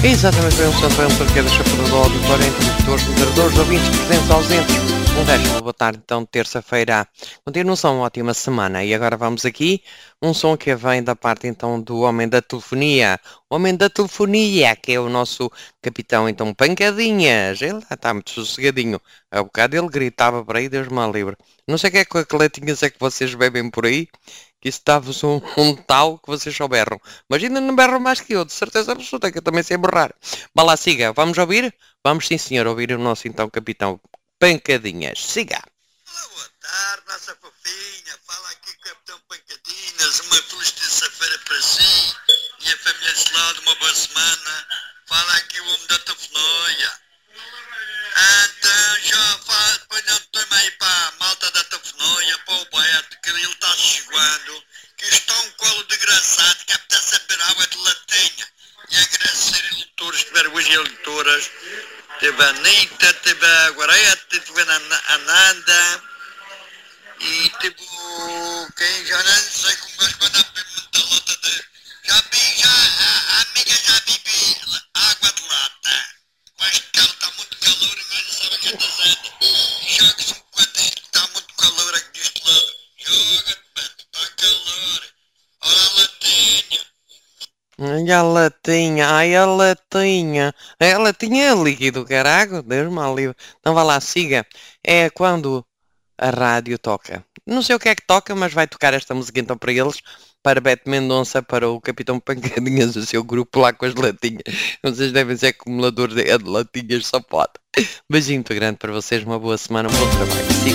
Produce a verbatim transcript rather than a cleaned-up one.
Exatamente, foi um centro, um parqueiro da Chapada do Auditório, interlocutores, moderadores, ouvintes, presentes, ausentes. Um resto, uma boa tarde, então, terça-feira. Continuação, uma ótima semana. E agora vamos aqui, um som que vem da parte, então, do Homem da Telefonia. O Homem da Telefonia, que é o nosso capitão, então, Pancadinhas. Ele está muito sossegadinho. A bocado ele gritava por aí, Deus me livre. Não sei o que é que coletinhas é que vocês bebem por aí, que isso dá-vos um, um tal que vocês só berram. Mas ainda não berram mais que eu, de certeza absoluta, que eu também sei berrar. Vá lá, siga. Vamos ouvir? Vamos sim, senhor, ouvir o nosso, então, capitão Pancadinhas. Siga. Olá, boa tarde, nossa fofinha. Fala aqui, capitão Pancadinhas. Uma feliz terça-feira para si e a família de lado, uma boa semana. Fala aqui o homem da telefonia. Então, já faz, depois não estou aí para a malta da telefonia, para o Beto, que ele está chegando, que está um colo desgraçado, que é para saber água de latinha. E agradecer a eleitores, tiver hoje eleitoras, teve a Anitta, teve a Guarete, teve a Ananda, e teve o... quem já não sei como gosto quando há muita lata de... Já vi, já, a, a amiga já bebi água de lata. Mas que ela está muito calor, mas não sabe o que está fazendo. Joga-se um bocadinho, que está muito calor aqui deste lado. Joga-te, Beto, está calor. Olha a latinha. Ai, a latinha, ai, a latinha. A latinha é líquido, caraca, Deus me livre. Então vá lá, siga. É quando a rádio toca. Não sei o que é que toca, mas vai tocar esta música então para eles, para Beto Mendonça, para o Capitão Pancadinhas, o seu grupo lá com as latinhas. Vocês devem ser acumuladores de de latinhas, só pode. Beijinho muito grande para vocês, uma boa semana, um bom trabalho. Siga.